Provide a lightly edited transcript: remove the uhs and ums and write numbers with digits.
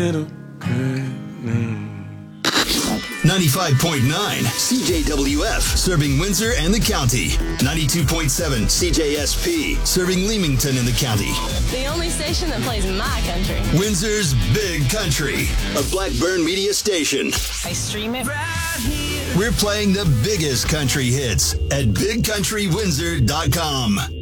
95.9 CJWF, serving Windsor and the county. 92.7 CJSP, serving Leamington and the county. The only station that plays my country. Windsor's Big Country, a Blackburn media station. I stream it right here. We're playing the biggest country hits at BigCountryWindsor.com.